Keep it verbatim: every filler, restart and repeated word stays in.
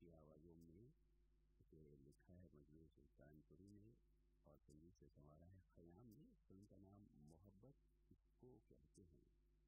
की आवाज़ों में इसे लिखा है मजनू सुल्तानपुरी ने और संगीत से संवारा है खयाम ने। फिल्म का नाम